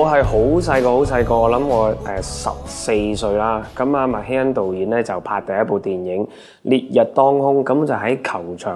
係好細個，我諗我14歲啦。咁啊，麥希恩導演咧就拍第一部電影《烈日當空》，咁就喺球場